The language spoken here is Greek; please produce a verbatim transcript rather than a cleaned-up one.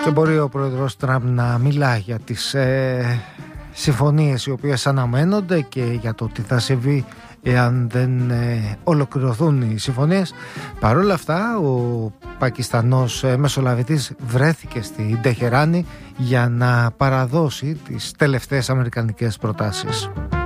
Και μπορεί ο πρόεδρος Τραμπ να μιλά για τις ε, συμφωνίες οι οποίες αναμένονται και για το τι θα συμβεί εάν δεν ε, ολοκληρωθούν οι συμφωνίες. Παρ' όλα αυτά, ο Πακιστανός ε, μεσολαβητής βρέθηκε στην Τεχεράνη για να παραδώσει τις τελευταίες αμερικανικές προτάσεις.